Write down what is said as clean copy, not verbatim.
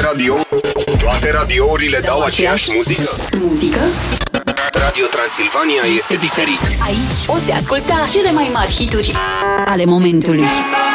Toate radiourile dau aceeași muzică? Muzică? Radio Transilvania este diferit. Aici poți asculta cele mai mari hituri ale momentului.